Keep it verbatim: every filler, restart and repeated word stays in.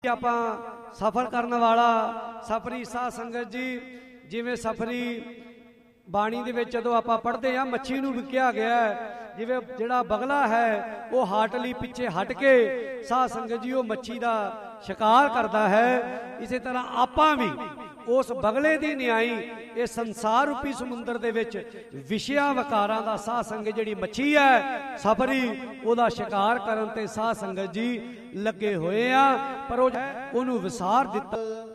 ਆਪਾਂ ਸਫ਼ਰ ਕਰਨ ਵਾਲਾ ਸਫਰੀ ਸਾਧ ਸੰਗਤ ਜੀ, ਜਿਵੇਂ ਸਫਰੀ ਬਾਣੀ ਦੇ ਵਿੱਚ ਜਦੋਂ ਆਪਾਂ ਪੜ੍ਹਦੇ ਹਾਂ ਮੱਛੀ ਨੂੰ ਵੀ ਕਿਹਾ ਗਿਆ ਹੈ, ਜਿਵੇਂ ਜਿਹੜਾ ਬਗਲਾ ਹੈ ਉਹ ਹਾਟ ਲਈ ਪਿੱਛੇ ਹਟ ਕੇ ਸਾਧ ਸੰਗਤ ਜੀ ਉਹ ਮੱਛੀ ਦਾ ਸ਼ਿਕਾਰ ਕਰਦਾ ਹੈ। ਇਸੇ ਤਰ੍ਹਾਂ ਆਪਾਂ ਵੀ ਉਸ ਬਗਲੇ ਦੀ ਨਿਆਈ ਇਹ ਸੰਸਾਰ ਰੂਪੀ ਸਮੁੰਦਰ ਦੇ ਵਿੱਚ ਵਿਸ਼ਿਆਂ ਵਕਾਰਾਂ ਦਾ ਸਾਧ ਸੰਗਤ ਜਿਹੜੀ ਮੱਛੀ ਹੈ ਸਫਰੀ ਉਹਦਾ ਸ਼ਿਕਾਰ ਕਰਨ ਤੇ ਸਾਧ ਸੰਗਤ ਜੀ ਲੱਗੇ ਹੋਏ ਆ, ਪਰ ਉਹ ਉਹਨੂੰ ਵਿਸਾਰ ਦਿੱਤਾ।